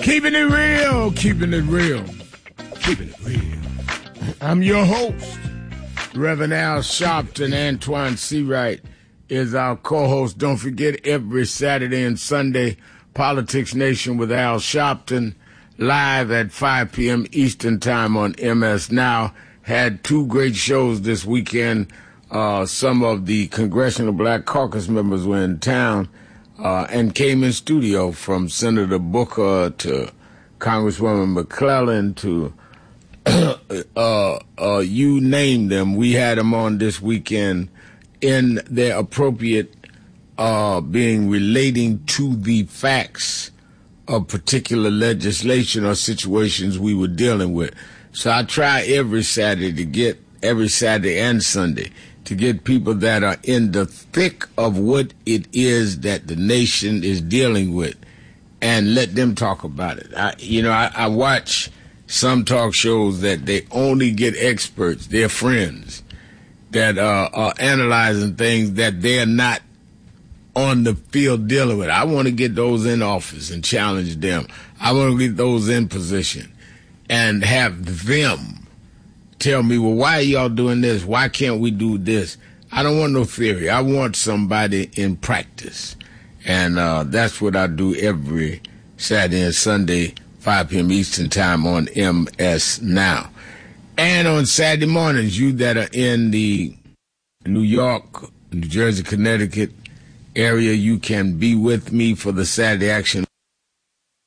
Keeping it real, keeping it real, keeping it real. I'm your host, Reverend Al Sharpton. Antoine Seawright is our co-host. Don't forget, every Saturday and Sunday, Politics Nation with Al Sharpton, live at 5 p.m. Eastern Time on MS Now. Had two great shows this weekend. Some of the Congressional Black Caucus members were in town and came in studio, from Senator Booker to Congresswoman McClellan to you name them. We had them on this weekend in their appropriate being relating to the facts of particular legislation or situations we were dealing with. So I try every Saturday and Sunday to get people that are in the thick of what it is that the nation is dealing with and let them talk about it. I watch some talk shows that they only get experts, their friends, that are analyzing things that they're not on the field dealing with. I want to get those in office and challenge them. I want to get those in position and have them tell me, well, why are y'all doing this? Why can't we do this? I don't want no theory. I want somebody in practice. And that's what I do every Saturday and Sunday, 5 p.m. Eastern Time on MS Now. And on Saturday mornings, you that are in the New York, New Jersey, Connecticut area, you can be with me for the Saturday Action